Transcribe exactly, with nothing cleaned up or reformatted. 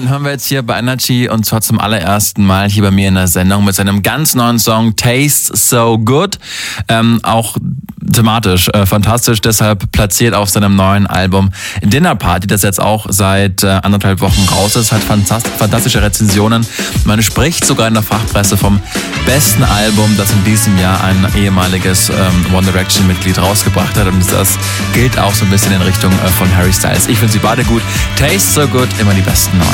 den hören wir jetzt hier bei Energy und zwar zum allerersten Mal hier bei mir in der Sendung mit seinem ganz neuen Song Tastes So Good. Ähm, auch thematisch äh, fantastisch, deshalb platziert auf seinem neuen Album Dinner Party, das jetzt auch seit äh, anderthalb Wochen raus ist, hat fantast- fantastische Rezensionen. Man spricht sogar in der Fachpresse vom besten Album, das in diesem Jahr ein ehemaliges ähm, One Direction Mitglied rausgebracht hat, und das gilt auch so ein bisschen in Richtung äh, von Harry Styles. Ich finde sie beide gut. Tastes So Good, immer die besten neuen.